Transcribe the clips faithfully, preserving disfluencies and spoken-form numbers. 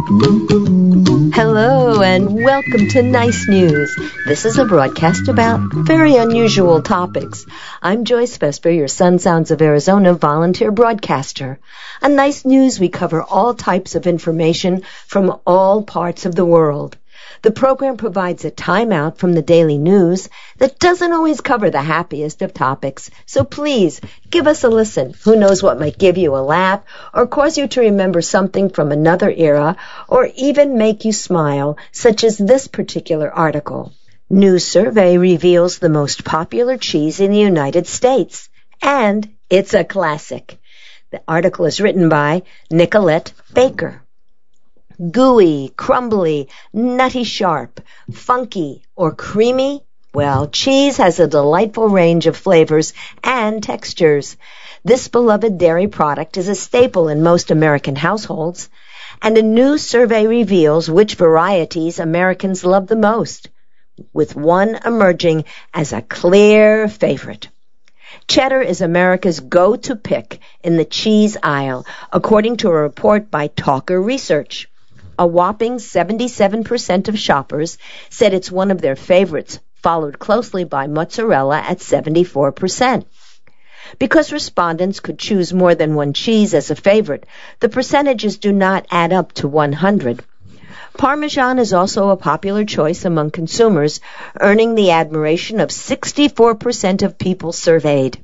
Hello and welcome to Nice News. This is a broadcast about very unusual topics. I'm Joyce Vesper, your Sun Sounds of Arizona volunteer broadcaster. On Nice News, we cover all types of information from all parts of the world. The program provides a timeout from the daily news that doesn't always cover the happiest of topics. So please, give us a listen. Who knows what might give you a laugh or cause you to remember something from another era or even make you smile, such as this particular article. New survey reveals the most popular cheese in the United States. And it's a classic. The article is written by Nicolette Baker. Gooey, crumbly, nutty sharp, funky, or creamy? Well, cheese has a delightful range of flavors and textures. This beloved dairy product is a staple in most American households, and a new survey reveals which varieties Americans love the most, with one emerging as a clear favorite. Cheddar is America's go-to pick in the cheese aisle, according to a report by Talker Research. A whopping seventy-seven percent of shoppers said it's one of their favorites, followed closely by mozzarella at seventy-four percent. Because respondents could choose more than one cheese as a favorite, the percentages do not add up to one hundred. Parmesan is also a popular choice among consumers, earning the admiration of sixty-four percent of people surveyed.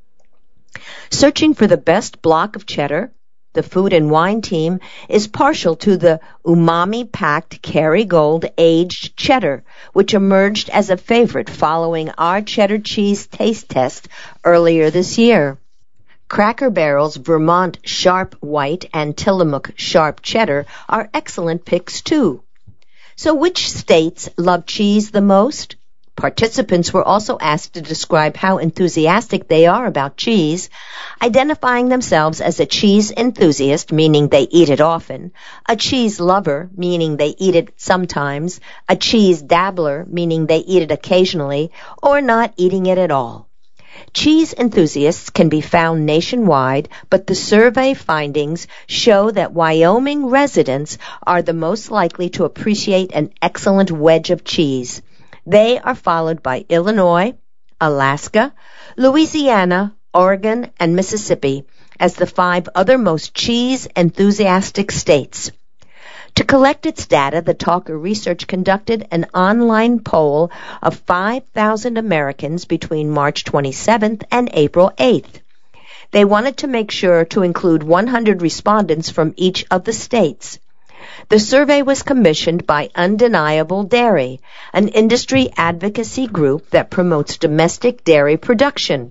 Searching for the best block of cheddar, the Food and Wine team is partial to the umami-packed Kerrygold aged cheddar, which emerged as a favorite following our cheddar cheese taste test earlier this year. Cracker Barrel's Vermont Sharp White and Tillamook Sharp Cheddar are excellent picks too. So which states love cheese the most? Participants were also asked to describe how enthusiastic they are about cheese, identifying themselves as a cheese enthusiast, meaning they eat it often, a cheese lover, meaning they eat it sometimes, a cheese dabbler, meaning they eat it occasionally, or not eating it at all. Cheese enthusiasts can be found nationwide, but the survey findings show that Wyoming residents are the most likely to appreciate an excellent wedge of cheese. They are followed by Illinois, Alaska, Louisiana, Oregon, and Mississippi as the five other most cheese-enthusiastic states. To collect its data, the Talker Research conducted an online poll of five thousand Americans between March twenty-seventh and April eighth. They wanted to make sure to include one hundred respondents from each of the states. The survey was commissioned by Undeniable Dairy, an industry advocacy group that promotes domestic dairy production.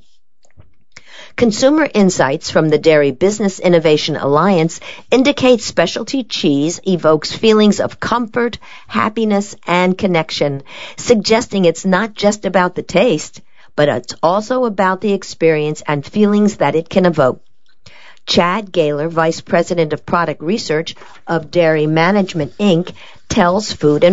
Consumer insights from the Dairy Business Innovation Alliance indicate specialty cheese evokes feelings of comfort, happiness, and connection, suggesting it's not just about the taste, but it's also about the experience and feelings that it can evoke. Chad Gaylor, Vice President of Product Research of Dairy Management, Incorporated, tells Food and